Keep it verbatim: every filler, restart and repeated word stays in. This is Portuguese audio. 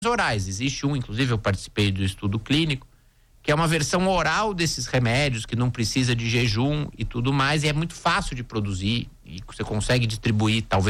orais. Existe um, inclusive eu participei do estudo clínico, que é uma versão oral desses remédios, que não precisa de jejum e tudo mais, e é muito fácil de produzir, e você consegue distribuir talvez